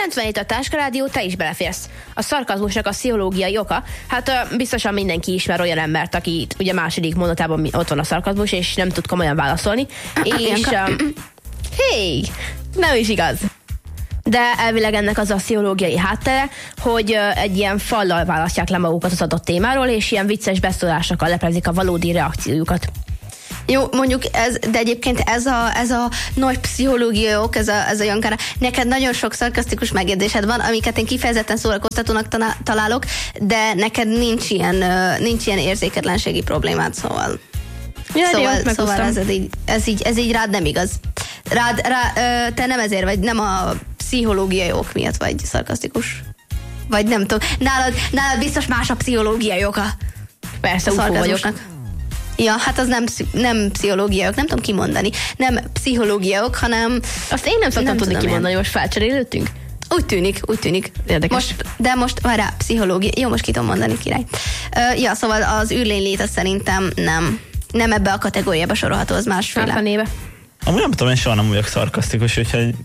97 a Táskarádió, te is beleférsz. A szarkazmusnak a pszichológiai oka, hát biztosan mindenki ismer olyan embert, aki ugye második mondatában ott van a szarkazmus, és nem tud komolyan válaszolni. És hé, nem is igaz. De elvileg ennek az a pszichológiai háttere, hogy egy ilyen fallal választják le magukat az adott témáról, és ilyen vicces beszólásokkal leplezik a valódi reakciójukat. Jó, mondjuk de egyébként ez a nagy pszichológiai ok, ez a Jankára. Neked nagyon sok szarkasztikus megjegyzésed van, amiket én kifejezetten szórakoztatónak találok, de neked nincs ilyen érzéketlenségi problémád, szóval. Ja, szóval ez így rád nem igaz. Te nem ezért vagy, nem a pszichológiai ok miatt vagy szarkasztikus. Vagy nem tudom. Nálad biztos más a pszichológiai oka. Persze, ufó vagyok. Ja, hát az nem pszichológiai ok, nem tudom kimondani. Nem pszichológiai ok, hanem... Azt én nem szoktam tudni kimondani, most felcserélődtünk? Úgy tűnik. Érdekes. Most várjál, pszichológia. Jó, most ki tudom mondani, király. Ja, szóval az űrlénylét az szerintem nem ebbe a kategóriába sorolható, az másféle. Felfenébe. Amúgy nem tudom, én soha nem vagyok szarkasztikus, úgyhogy...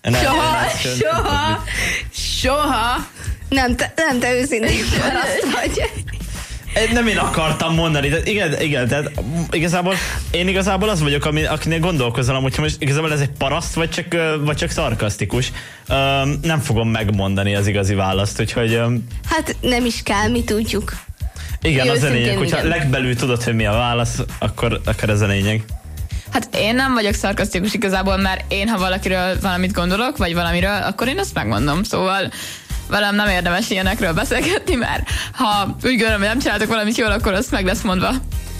Soha! Nem, te őszintén azt vagy. Nem én akartam mondani, de igen, tehát igazából az vagyok, akinél gondolkozom, hogyha most igazából ez egy paraszt, vagy csak szarkasztikus. Nem fogom megmondani az igazi választ, úgyhogy... Hát nem is kell, mi tudjuk. Igen, az a lényeg, hogyha legbelül tudod, hogy mi a válasz, akkor ez a lényeg. Hát én nem vagyok szarkasztikus igazából, mert én, ha valakiről valamit gondolok, vagy valamiről, akkor én azt megmondom, szóval velem nem érdemes ilyenekről beszélgetni, mert ha úgy gondolom, hogy nem csináltok valamit jól, akkor azt meg lesz mondva.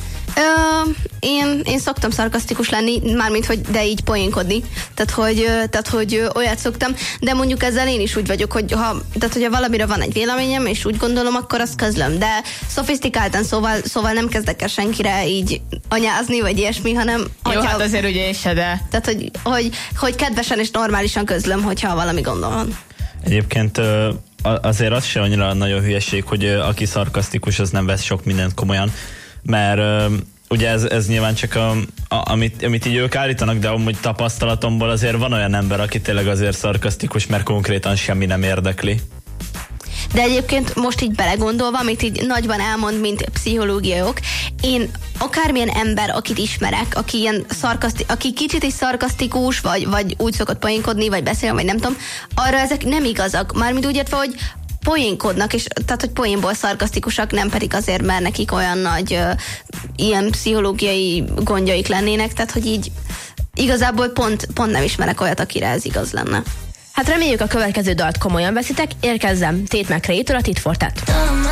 Én szoktam szarkasztikus lenni, mármint, hogy de így poénkodni. Tehát, hogy olyat szoktam, de mondjuk ezzel én is úgy vagyok, hogy ha valamire van egy véleményem, és úgy gondolom, akkor azt közlöm. De szofisztikáltan, szóval nem kezdek el senkire így anyázni, vagy ilyesmi, hanem... Jó, hát azért ugye én se, de... Tehát, hogy kedvesen és normálisan közlöm, hogyha valami gondol van. Egyébként azért az se annyira nagyon hülyeség, hogy aki szarkasztikus, az nem vesz sok mindent komolyan, mert ugye ez nyilván csak amit így ők állítanak, de amúgy tapasztalatomból azért van olyan ember, aki tényleg azért szarkasztikus, mert konkrétan semmi nem érdekli. De egyébként most így belegondolva, amit így nagyban elmond, mint pszichológiai ok, én akármilyen ember, akit ismerek, aki kicsit is szarkasztikus, vagy úgy szokott poénkodni, vagy beszél, vagy nem tudom, arra ezek nem igazak. Mármint úgy értve, hogy poénkodnak, és tehát, hogy poénból szarkasztikusak, nem pedig azért, mert nekik olyan nagy ilyen pszichológiai gondjaik lennének, tehát, hogy így igazából pont nem ismerek olyat, akire ez igaz lenne. Hát reméljük a következő dalt komolyan veszitek, érkezzem Tate McRae-től a Tit for Tat.